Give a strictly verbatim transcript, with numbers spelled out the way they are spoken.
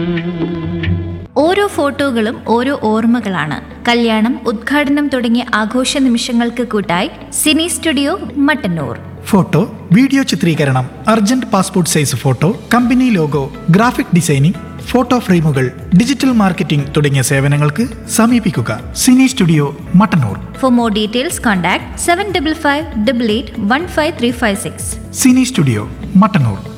ഓരോ ഫോട്ടോകളും ഓരോ ഓർമ്മകളാണ്. കല്യാണം, ഉദ്ഘാടനം തുടങ്ങിയ ആഘോഷ നിമിഷങ്ങൾക്ക് കൂട്ടായി Sini studio Mattannur. Photo, video ചിത്രീകരണം, urgent passport size photo, company logo, graphic designing, photo ഫ്രെയിമുകൾ, ഡിജിറ്റൽ മാർക്കറ്റിംഗ് തുടങ്ങിയ സേവനങ്ങൾക്ക് സമീപിക്കുക Sini studio Mattannur. For more details contact seven double five double eight one five three five six. Sini studio Mattannur.